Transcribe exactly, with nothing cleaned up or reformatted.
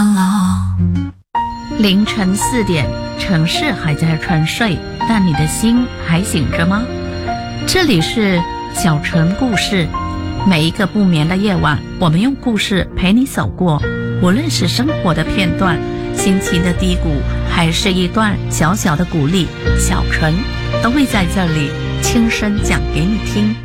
苍老。 凌晨四点，城市还在沉睡，但你的心还醒着吗？这里是小城故事，每一个不眠的夜晚，我们用故事陪你走过，无论是生活的片段、心情的低谷，还是一段小小的鼓励，小城都会在这里轻声讲给你听。